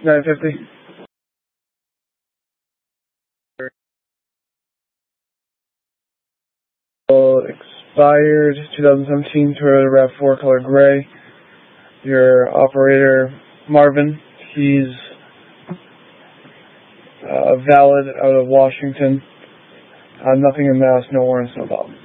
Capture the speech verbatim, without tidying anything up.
nine fifty. Expired twenty seventeen Toyota RAV four color gray. Your operator, Marvin, he's uh, valid out of Washington. Uh, nothing in Mass, no warrants, no problem.